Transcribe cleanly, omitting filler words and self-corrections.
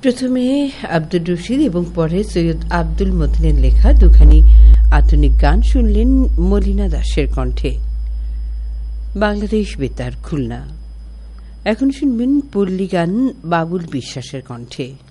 প্রথমে আব্দুর রশিদ এবং পরে সৈয়দ আব্দুল মতিনের লেখা দুখানি আধুনিক গান শুনলেন মলিনা দাসের কণ্ঠে। বাংলাদেশ বেতার খুলনা। এখন শুনবেন পল্লী গান বাবুল বিশ্বাসের কণ্ঠে।